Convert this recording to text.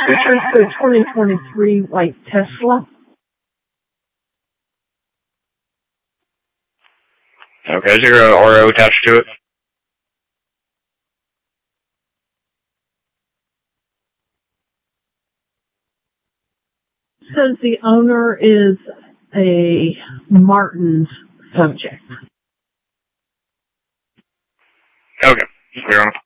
It's the 2023 white Tesla. Okay, is there an RO attached to it? Says the owner is a Martin's subject. Okay, clear on it.